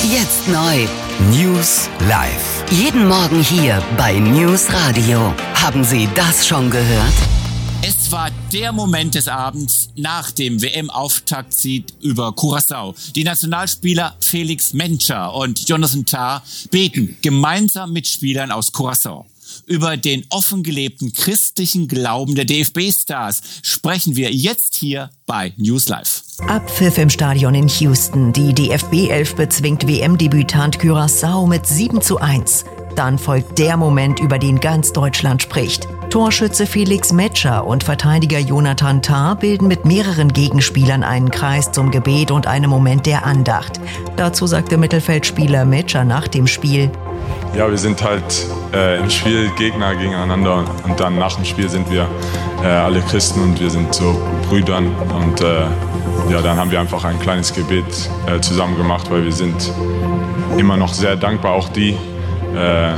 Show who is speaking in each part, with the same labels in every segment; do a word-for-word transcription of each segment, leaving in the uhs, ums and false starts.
Speaker 1: Jetzt neu. News live. Jeden Morgen hier bei News Radio. Haben Sie das schon gehört?
Speaker 2: Es war der Moment des Abends nach dem W M-Auftaktsieg über Curaçao. Die Nationalspieler Felix Menscher und Jonathan Tah beten gemeinsam mit Spielern aus Curaçao. Über den offen gelebten christlichen Glauben der D F B-Stars sprechen wir jetzt hier bei News Live.
Speaker 3: Abpfiff im Stadion in Houston. Die D F B elf bezwingt W M-Debütant Curaçao mit sieben zu eins. Dann folgt der Moment, über den ganz Deutschland spricht. Torschütze Felix Menscher und Verteidiger Jonathan Tah bilden mit mehreren Gegenspielern einen Kreis zum Gebet und einem Moment der Andacht. Dazu sagte Mittelfeldspieler Menscher nach dem Spiel:
Speaker 4: Ja, wir sind halt äh, im Spiel Gegner gegeneinander und dann nach dem Spiel sind wir äh, alle Christen und wir sind so Brüdern und äh, ja, dann haben wir einfach ein kleines Gebet äh, zusammen gemacht, weil wir sind immer noch sehr dankbar, auch die. Äh,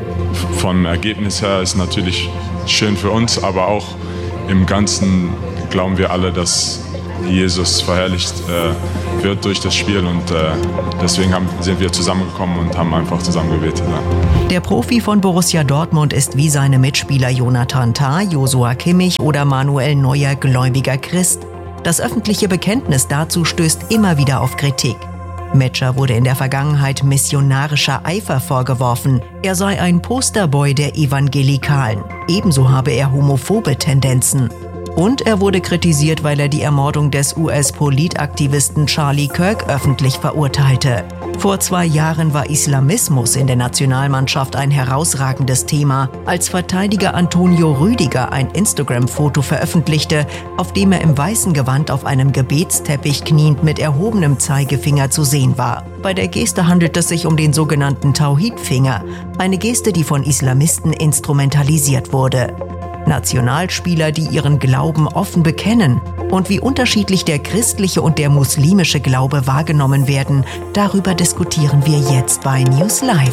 Speaker 4: vom Ergebnis her ist natürlich schön für uns, aber auch im Ganzen glauben wir alle, dass Jesus verherrlicht äh, wird durch das Spiel und äh, deswegen haben, sind wir zusammengekommen und haben einfach zusammen gebetet. Ja.
Speaker 3: Der Profi von Borussia Dortmund ist wie seine Mitspieler Jonathan Tah, Joshua Kimmich oder Manuel Neuer gläubiger Christ. Das öffentliche Bekenntnis dazu stößt immer wieder auf Kritik. Menscher wurde in der Vergangenheit missionarischer Eifer vorgeworfen. Er sei ein Posterboy der Evangelikalen. Ebenso habe er homophobe Tendenzen. Und er wurde kritisiert, weil er die Ermordung des U S-Politaktivisten Charlie Kirk öffentlich verurteilte. Vor zwei Jahren war Islamismus in der Nationalmannschaft ein herausragendes Thema, als Verteidiger Antonio Rüdiger ein Instagram-Foto veröffentlichte, auf dem er im weißen Gewand auf einem Gebetsteppich kniend mit erhobenem Zeigefinger zu sehen war. Bei der Geste handelt es sich um den sogenannten Tauhid-Finger, eine Geste, die von Islamisten instrumentalisiert wurde. Nationalspieler, die ihren Glauben offen bekennen und wie unterschiedlich der christliche und der muslimische Glaube wahrgenommen werden, darüber diskutieren wir jetzt bei News Live.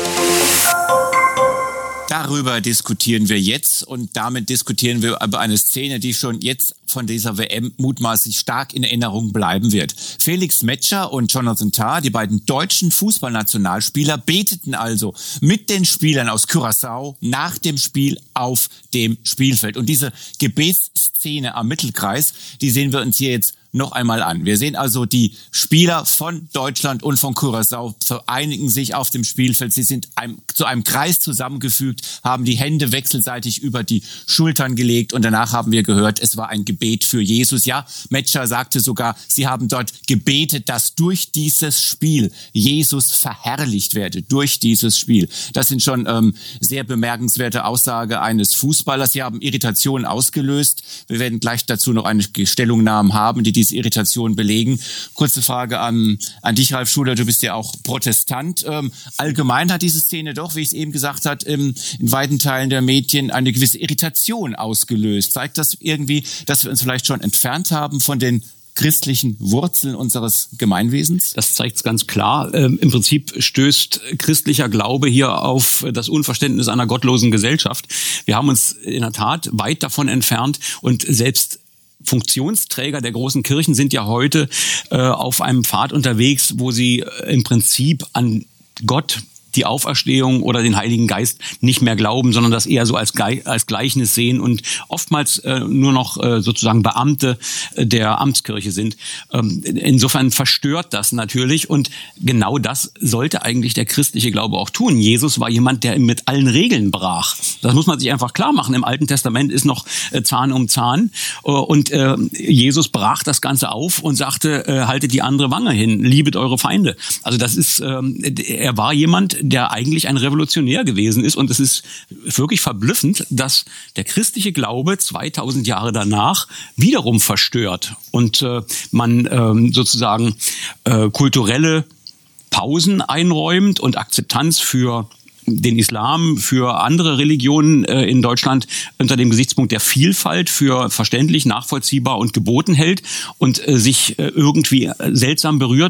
Speaker 2: Darüber diskutieren wir jetzt und damit diskutieren wir über eine Szene, die schon jetzt von dieser W M mutmaßlich stark in Erinnerung bleiben wird. Felix Menscher und Jonathan Tah, die beiden deutschen Fußballnationalspieler, beteten also mit den Spielern aus Curaçao nach dem Spiel auf dem Spielfeld. Und diese Gebetsszene am Mittelkreis, die sehen wir uns hier jetzt noch einmal an. Wir sehen also die Spieler von Deutschland und von Curaçao vereinigen sich auf dem Spielfeld. Sie sind einem, zu einem Kreis zusammengefügt, haben die Hände wechselseitig über die Schultern gelegt und danach haben wir gehört, es war ein Gebet für Jesus. Ja, Menscher sagte sogar, sie haben dort gebetet, dass durch dieses Spiel Jesus verherrlicht werde, durch dieses Spiel. Das sind schon ähm, sehr bemerkenswerte Aussage eines Fußballers. Sie haben Irritationen ausgelöst. Wir werden gleich dazu noch eine Stellungnahme haben, die diese Irritation belegen. Kurze Frage an, an dich, Ralf Schuler, du bist ja auch Protestant. Ähm, allgemein hat diese Szene doch, wie ich es eben gesagt habe, im, in weiten Teilen der Medien eine gewisse Irritation ausgelöst. Zeigt das irgendwie, dass wir uns vielleicht schon entfernt haben von den christlichen Wurzeln unseres Gemeinwesens?
Speaker 5: Das zeigt es ganz klar. Ähm, Im Prinzip stößt christlicher Glaube hier auf das Unverständnis einer gottlosen Gesellschaft. Wir haben uns in der Tat weit davon entfernt und selbst Funktionsträger der großen Kirchen sind ja heute äh, auf einem Pfad unterwegs, wo sie äh, im Prinzip an Gott, die Auferstehung oder den Heiligen Geist nicht mehr glauben, sondern das eher so als, Ge- als Gleichnis sehen und oftmals äh, nur noch äh, sozusagen Beamte äh, der Amtskirche sind. Ähm, insofern verstört das natürlich und genau das sollte eigentlich der christliche Glaube auch tun. Jesus war jemand, der mit allen Regeln brach. Das muss man sich einfach klar machen. Im Alten Testament ist noch äh, Zahn um Zahn äh, und äh, Jesus brach das Ganze auf und sagte, äh, haltet die andere Wange hin, liebet eure Feinde. Also das ist, äh, er war jemand, der eigentlich ein Revolutionär gewesen ist. Und es ist wirklich verblüffend, dass der christliche Glaube zweitausend Jahre danach wiederum verstört und äh, man äh, sozusagen äh, kulturelle Pausen einräumt und Akzeptanz für den Islam, für andere Religionen äh, in Deutschland unter dem Gesichtspunkt der Vielfalt für verständlich, nachvollziehbar und geboten hält und äh, sich äh, irgendwie seltsam berührt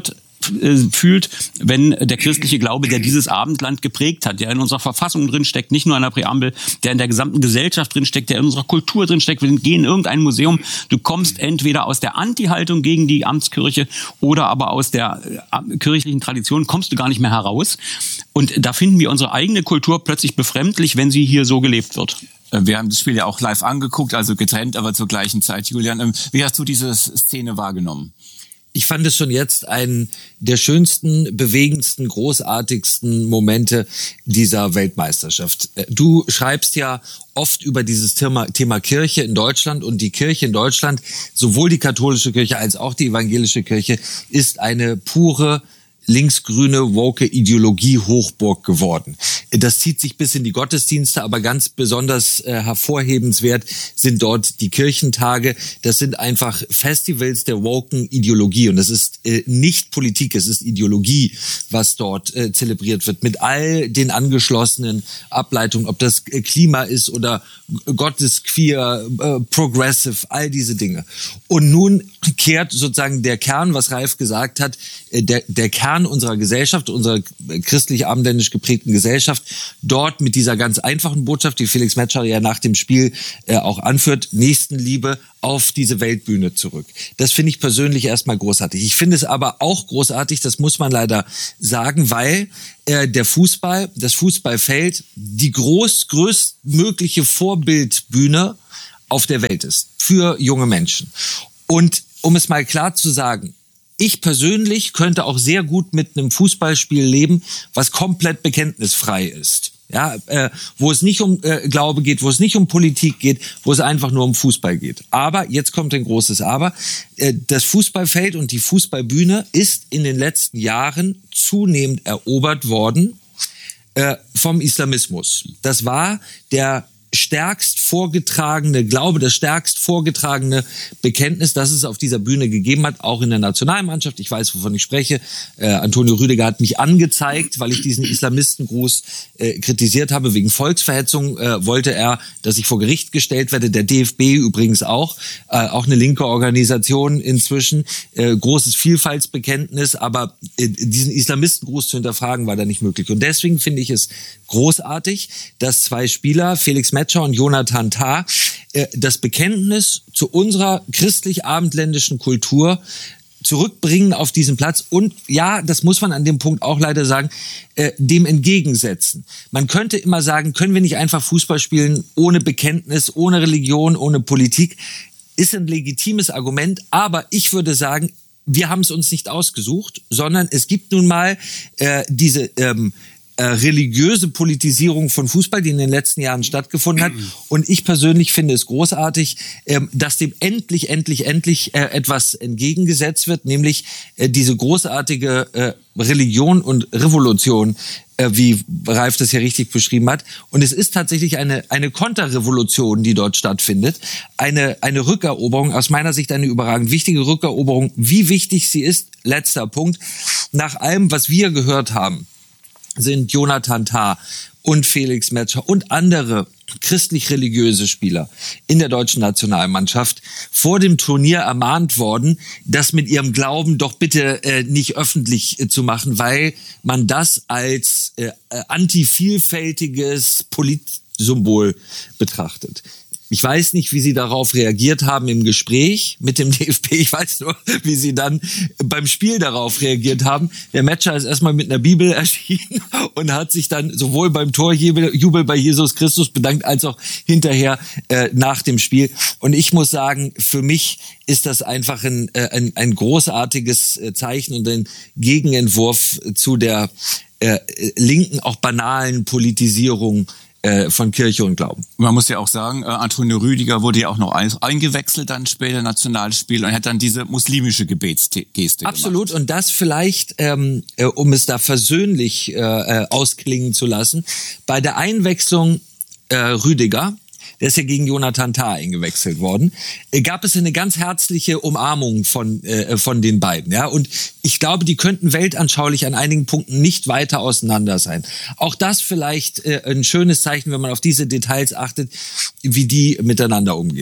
Speaker 5: äh, fühlt, wenn der christliche Glaube, der dieses Abendland geprägt hat, der in unserer Verfassung drin steckt, nicht nur in der Präambel, der in der gesamten Gesellschaft drin steckt, der in unserer Kultur drin steckt. Wir gehen in irgendein Museum. Du kommst entweder aus der Anti-Haltung gegen die Amtskirche oder aber aus der äh, kirchlichen Tradition kommst du gar nicht mehr heraus. Und da finden wir unsere eigene Kultur plötzlich befremdlich, wenn sie hier so gelebt wird.
Speaker 2: Wir haben das Spiel ja auch live angeguckt, also getrennt, aber zur gleichen Zeit. Julian, wie hast du diese Szene wahrgenommen?
Speaker 6: Ich fand es schon jetzt einen der schönsten, bewegendsten, großartigsten Momente dieser Weltmeisterschaft. Du schreibst ja oft über dieses Thema, Thema Kirche in Deutschland, und die Kirche in Deutschland, sowohl die katholische Kirche als auch die evangelische Kirche, ist eine pure linksgrüne, woke Ideologie-Hochburg geworden. Das zieht sich bis in die Gottesdienste, aber ganz besonders äh, hervorhebenswert sind dort die Kirchentage. Das sind einfach Festivals der woken Ideologie, und das ist äh, nicht Politik, es ist Ideologie, was dort äh, zelebriert wird, mit all den angeschlossenen Ableitungen, ob das äh, Klima ist oder Gott ist queer, äh, progressive, all diese Dinge. Und nun kehrt sozusagen der Kern, was Ralf gesagt hat, äh, der, der Kern unserer Gesellschaft, unserer christlich-abendländisch geprägten Gesellschaft, dort mit dieser ganz einfachen Botschaft, die Felix Metscher ja nach dem Spiel äh, auch anführt, Nächstenliebe, auf diese Weltbühne zurück. Das finde ich persönlich erstmal großartig. Ich finde es aber auch großartig, das muss man leider sagen, weil äh, der Fußball, das Fußballfeld, die groß, größtmögliche Vorbildbühne auf der Welt ist für junge Menschen. Und um es mal klar zu sagen, ich persönlich könnte auch sehr gut mit einem Fußballspiel leben, was komplett bekenntnisfrei ist. Ja, äh, wo es nicht um äh, Glaube geht, wo es nicht um Politik geht, wo es einfach nur um Fußball geht. Aber, jetzt kommt ein großes Aber, äh, das Fußballfeld und die Fußballbühne ist in den letzten Jahren zunehmend erobert worden äh, vom Islamismus. Das war der stärkst vorgetragene Glaube, das stärkst vorgetragene Bekenntnis, das es auf dieser Bühne gegeben hat, auch in der Nationalmannschaft. Ich weiß, wovon ich spreche. Äh, Antonio Rüdiger hat mich angezeigt, weil ich diesen Islamistengruß äh, kritisiert habe. Wegen Volksverhetzung äh, wollte er, dass ich vor Gericht gestellt werde. Der D F B übrigens auch. Äh, auch eine linke Organisation inzwischen. Äh, großes Vielfaltsbekenntnis, aber äh, diesen Islamistengruß zu hinterfragen, war da nicht möglich. Und deswegen finde ich es großartig, dass zwei Spieler, Felix Metscher und Jonathan Tah, das Bekenntnis zu unserer christlich-abendländischen Kultur zurückbringen auf diesen Platz und, ja, das muss man an dem Punkt auch leider sagen, dem entgegensetzen. Man könnte immer sagen, können wir nicht einfach Fußball spielen ohne Bekenntnis, ohne Religion, ohne Politik? Ist ein legitimes Argument, aber ich würde sagen, wir haben es uns nicht ausgesucht, sondern es gibt nun mal äh, diese ähm, religiöse Politisierung von Fußball, die in den letzten Jahren stattgefunden hat. Und ich persönlich finde es großartig, dass dem endlich, endlich, endlich etwas entgegengesetzt wird, nämlich diese großartige Religion und Revolution, wie Ralf das ja richtig beschrieben hat. Und es ist tatsächlich eine, eine Konterrevolution, die dort stattfindet. Eine, eine Rückeroberung, aus meiner Sicht eine überragend wichtige Rückeroberung. Wie wichtig sie ist, letzter Punkt, nach allem, was wir gehört haben, sind Jonathan Tah und Felix Metscher und andere christlich-religiöse Spieler in der deutschen Nationalmannschaft vor dem Turnier ermahnt worden, das mit ihrem Glauben doch bitte äh, nicht öffentlich äh, zu machen, weil man das als äh, antivielfältiges Politsymbol betrachtet. Ich weiß nicht, wie Sie darauf reagiert haben im Gespräch mit dem D F B. Ich weiß nur, wie Sie dann beim Spiel darauf reagiert haben. Der Metscher ist erstmal mit einer Bibel erschienen und hat sich dann sowohl beim Torjubel bei Jesus Christus bedankt, als auch hinterher äh, nach dem Spiel. Und ich muss sagen, für mich ist das einfach ein, äh, ein, ein großartiges Zeichen und ein Gegenentwurf zu der äh, linken, auch banalen Politisierung von Kirche und Glauben.
Speaker 2: Man muss ja auch sagen, Antonio Rüdiger wurde ja auch noch eingewechselt dann später Nationalspiel und hat dann diese muslimische Gebetsgeste
Speaker 6: Absolut.
Speaker 2: gemacht.
Speaker 6: Und das vielleicht, ähm, um es da versöhnlich äh, ausklingen zu lassen, bei der Einwechslung äh, Rüdiger, der ist ja gegen Jonathan Tah eingewechselt worden, gab es eine ganz herzliche Umarmung von äh, von den beiden. Ja, und ich glaube, die könnten weltanschaulich an einigen Punkten nicht weiter auseinander sein. Auch das vielleicht äh, ein schönes Zeichen, wenn man auf diese Details achtet, wie die miteinander umgehen.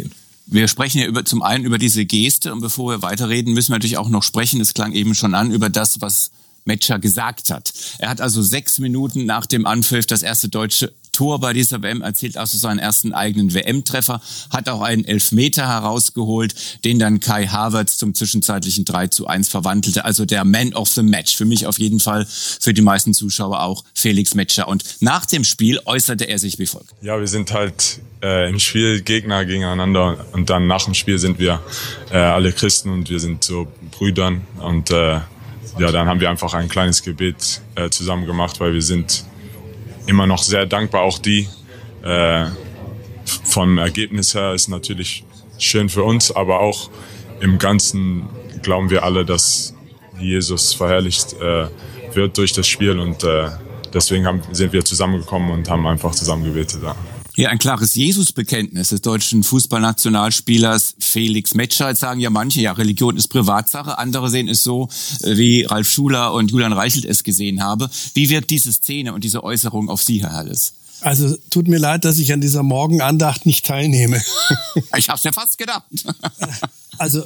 Speaker 2: Wir sprechen ja über, zum einen über diese Geste und bevor wir weiterreden, müssen wir natürlich auch noch sprechen, es klang eben schon an, über das, was Metscher gesagt hat. Er hat also sechs Minuten nach dem Anpfiff das erste deutsche Tor bei dieser W M erzielt, also seinen ersten eigenen W M-Treffer, hat auch einen Elfmeter herausgeholt, den dann Kai Havertz zum zwischenzeitlichen drei zu eins verwandelte. Also der Man of the Match. Für mich auf jeden Fall, für die meisten Zuschauer auch Felix Metscher. Und nach dem Spiel äußerte er sich wie folgt.
Speaker 4: Ja, wir sind halt äh, im Spiel Gegner gegeneinander und dann nach dem Spiel sind wir äh, alle Christen und wir sind so Brüdern und äh, ja, dann haben wir einfach ein kleines Gebet äh, zusammen gemacht, weil wir sind immer noch sehr dankbar, auch die. Äh, vom Ergebnis her ist natürlich schön für uns, aber auch im Ganzen glauben wir alle, dass Jesus verherrlicht äh, wird durch das Spiel und äh, deswegen haben, sind wir zusammengekommen und haben einfach zusammen gebetet. Ja.
Speaker 2: Hier ein klares Jesus-Bekenntnis des deutschen Fußballnationalspielers Felix Metscher. Jetzt sagen ja manche, ja, Religion ist Privatsache. Andere sehen es so, wie Ralf Schuler und Julian Reichelt es gesehen haben. Wie wirkt diese Szene und diese Äußerung auf Sie, Herr Halles?
Speaker 7: Also tut mir leid, dass ich an dieser Morgenandacht nicht teilnehme.
Speaker 2: Ich hab's ja fast gedacht.
Speaker 7: Also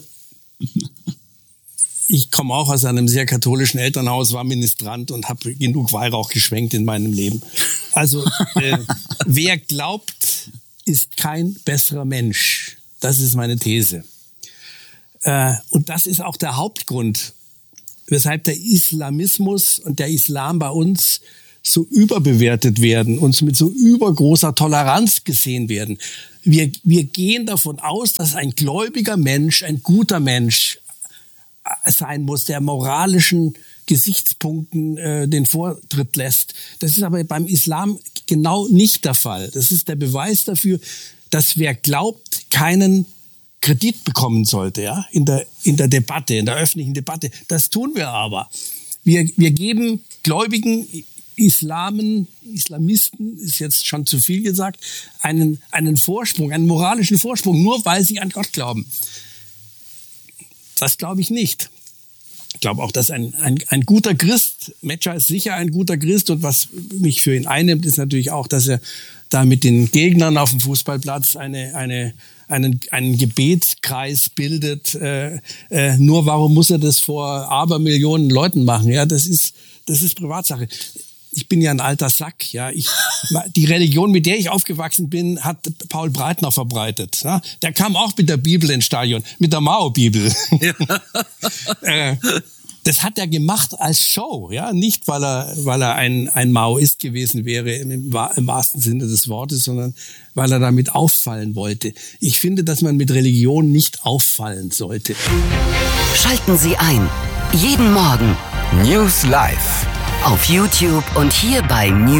Speaker 7: ich komme auch aus einem sehr katholischen Elternhaus, war Ministrant und habe genug Weihrauch geschwenkt in meinem Leben. Also äh, wer glaubt, ist kein besserer Mensch. Das ist meine These. Äh, und das ist auch der Hauptgrund, weshalb der Islamismus und der Islam bei uns so überbewertet werden und mit so übergroßer Toleranz gesehen werden. Wir, wir gehen davon aus, dass ein gläubiger Mensch, ein guter Mensch sein muss, der moralischen Gesichtspunkten äh, den Vortritt lässt. Das ist aber beim Islam genau nicht der Fall. Das ist der Beweis dafür, dass wer glaubt, keinen Kredit bekommen sollte, ja, in der in der Debatte, in der öffentlichen Debatte. Das tun wir aber. Wir wir geben Gläubigen, Islamen, Islamisten ist jetzt schon zu viel gesagt, einen einen Vorsprung, einen moralischen Vorsprung, nur weil sie an Gott glauben. Das glaube ich nicht. Ich glaube auch, dass ein, ein, ein guter Christ, Metscher ist sicher ein guter Christ und was mich für ihn einnimmt, ist natürlich auch, dass er da mit den Gegnern auf dem Fußballplatz eine, eine, einen, einen Gebetskreis bildet. Äh, äh, nur warum muss er das vor Abermillionen Leuten machen? Ja, das ist, das ist Privatsache. Ich bin ja ein alter Sack, ja. Ich, die Religion, mit der ich aufgewachsen bin, hat Paul Breitner verbreitet. Ja? Der kam auch mit der Bibel ins Stadion, mit der Mao-Bibel. Ja. äh, das hat er gemacht als Show, ja, nicht weil er, weil er ein ein Maoist gewesen wäre im, im wahrsten Sinne des Wortes, sondern weil er damit auffallen wollte. Ich finde, dass man mit Religion nicht auffallen sollte.
Speaker 1: Schalten Sie ein. Jeden Morgen News Live auf YouTube und hier bei News